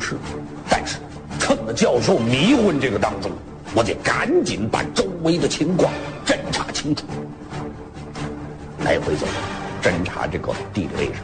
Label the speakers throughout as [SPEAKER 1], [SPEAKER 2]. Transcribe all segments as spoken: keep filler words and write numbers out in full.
[SPEAKER 1] 吃。但是趁着教授迷昏这个当中，我得赶紧把周围的情况侦查清楚。来回走，侦查这个地理位置。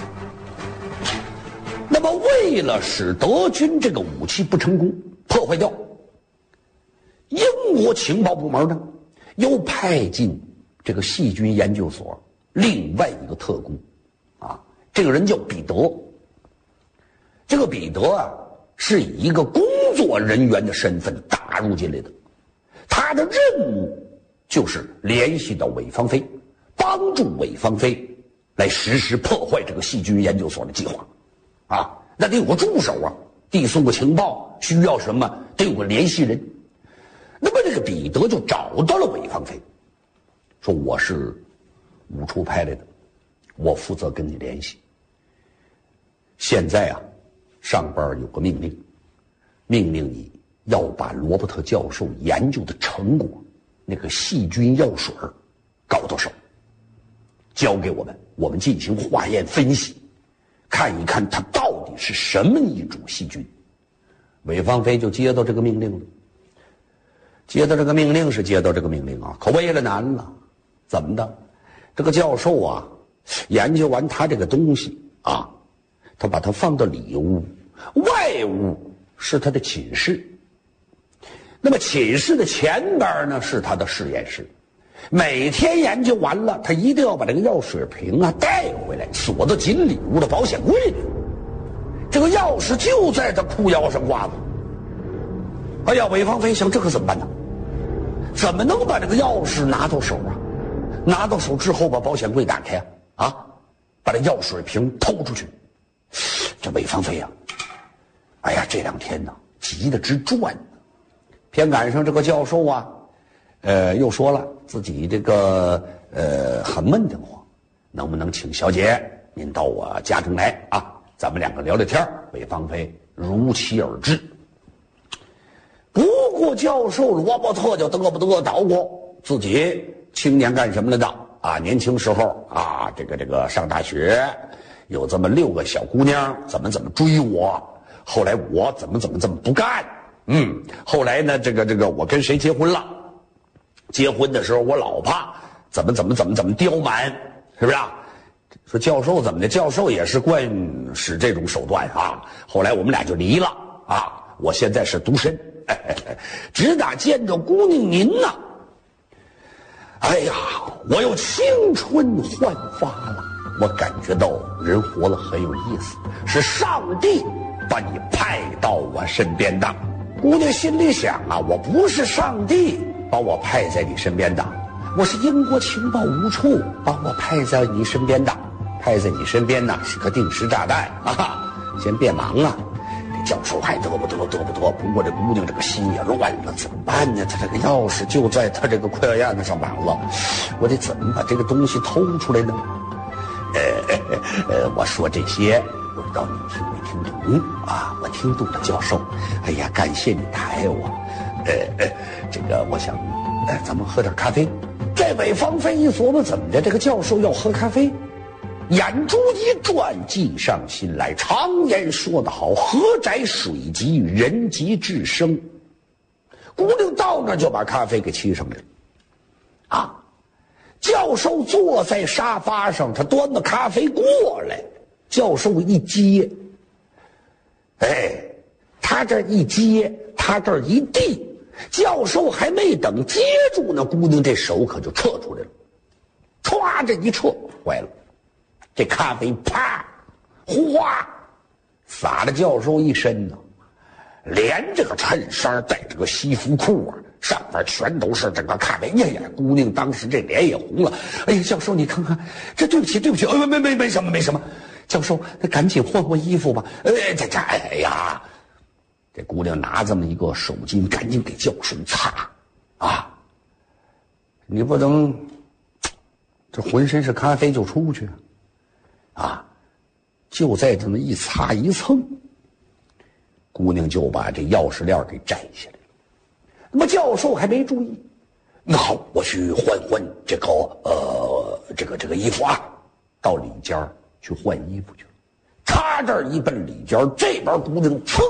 [SPEAKER 1] 那么为了使德军这个武器不成功破坏掉，英国情报部门呢又派进这个细菌研究所另外一个特工啊，这个人叫彼得。这个彼得啊是以一个工作人员的身份打入进来的，他的任务就是联系到韦芳菲，帮助韦芳菲来实施破坏这个细菌研究所的计划啊，那得有个助手啊，递送个情报，需要什么得有个联系人。那么这个彼得就找到了韦芳菲，说我是五处派来的，我负责跟你联系。现在啊上边有个命令，命令你要把罗伯特教授研究的成果，那个细菌药水搞到手，交给我们，我们进行化验分析，看一看它到底是什么一种细菌。韦芳菲就接到这个命令了，接到这个命令是接到这个命令啊，可为了难了，怎么的？这个教授啊，研究完他这个东西啊，他把它放到里屋，外屋是他的寝室。那么寝室的前边呢是他的实验室。每天研究完了，他一定要把这个药水瓶啊带回来，锁到紧里屋的保险柜里。这个钥匙就在他裤腰上挂着。哎呀，韦芳菲想这可怎么办呢？怎么能把这个钥匙拿到手啊？拿到手之后把保险柜打开啊，啊，把这药水瓶偷出去。这韦芳菲啊，哎呀，这两天呢急得直转。偏赶上这个教授啊，呃，又说了自己这个呃很闷得慌，能不能请小姐您到我家中来啊？咱们两个聊聊天。韦芳菲如期而至。不过教授罗伯特就嘚不嘚捣鼓，自己青年干什么来的啊？年轻时候啊，这个这个上大学，有这么六个小姑娘怎么怎么追我，后来我怎么怎么这么不干，嗯，后来呢，这个这个我跟谁结婚了？结婚的时候我老婆怎么怎么怎么怎么刁蛮，是不是啊？说教授怎么的？教授也是惯使这种手段啊。后来我们俩就离了啊。我现在是独身，哎哎哎，只打见着姑娘您呐，哎呀，我又青春焕发了，我感觉到人活得很有意思，是上帝把你派到我身边的。姑娘心里想啊，我不是上帝把我派在你身边的，我是英国情报无处把我派在你身边的，派在你身边呢是颗定时炸弹啊！先别忙啊，这教授还得不得得不得，不过这姑娘这个心也乱了，怎么办呢？他这个钥匙就在他这个裤腰燕子上绑了，我得怎么把这个东西偷出来呢？呃呃，我说这些不知道你听没听懂啊？我听懂了，教授。哎呀，感谢你抬我。呃呃，这个我想，呃，咱们喝点咖啡。这韦芳菲一琢磨，怎么的？这个教授要喝咖啡？眼珠一转，计上心来。常言说得好，河窄水急，人急智生。姑娘到那就把咖啡给沏上来了。啊，教授坐在沙发上，他端着咖啡过来。教授一接，哎，他这一接，他这一递，教授还没等接住呢，姑娘这手可就撤出来了，歘，这一撤，坏了，这咖啡啪，哗，洒了教授一身呢，连这个衬衫带这个西服裤啊，上边全都是这个咖啡。哎呀，姑娘当时这脸也红了。哎呀，教授你看看，这对不起对不起，呃，没没没什么没什么。教授，那赶紧换换衣服吧。哎，这这，哎呀，这姑娘拿这么一个手巾，赶紧给教授擦啊！你不能这浑身是咖啡就出去啊！就在这么一擦一蹭，姑娘就把这钥匙链给摘下来了。那么教授还没注意，那好，我去换换这个呃这个这个衣服啊，到里间去换衣服去了。他这儿一奔里间，这边姑娘噌